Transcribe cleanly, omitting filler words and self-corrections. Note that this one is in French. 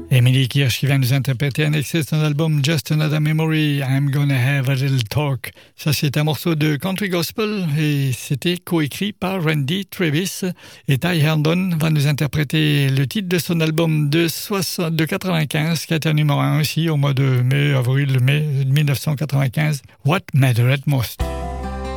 Emily Kirsch qui vient nous interpréter un extrait de son album Just Another Memory, I'm Gonna Have a Little Talk. Ça, c'est un morceau de country gospel et c'était coécrit par Randy Travis. Et Ty Herndon va nous interpréter le titre de son album de 95 qui a été numéro 1 aussi au mois de mai 1995, What Mattered Most.